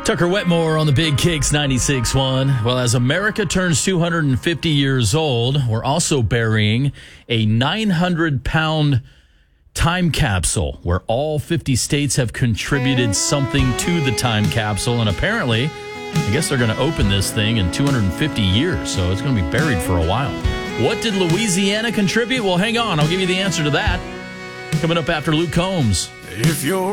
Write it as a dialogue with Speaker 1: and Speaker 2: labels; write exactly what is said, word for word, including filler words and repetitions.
Speaker 1: Tucker Wetmore on the Big Kicks ninety-six point one. Well, as America turns two hundred fifty years old, we're also burying a nine hundred pound time capsule where all fifty states have contributed something to the time capsule. And apparently, I guess they're going to open this thing in two hundred fifty years, so it's going to be buried for a while. What did Louisiana contribute? Well, hang on. I'll give you the answer to that coming up after Luke Combs.
Speaker 2: If you're